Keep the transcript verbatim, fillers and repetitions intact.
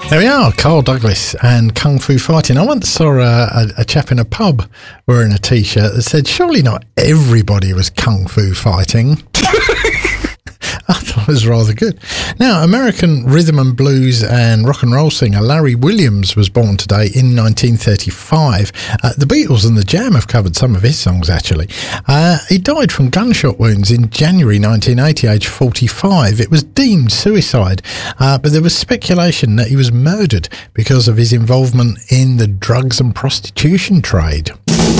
There we are, Carl Douglas and Kung Fu Fighting. I once saw a, a, a chap in a pub wearing a T-shirt that said, surely not everybody was Kung Fu Fighting. I thought it was rather good. Now, American rhythm and blues and rock and roll singer Larry Williams was born today in nineteen thirty-five. Uh, the Beatles and the Jam have covered some of his songs, actually. Uh, he died from gunshot wounds in January nineteen eighty, aged forty-five. It was deemed suicide, uh, but there was speculation that he was murdered because of his involvement in the drugs and prostitution trade.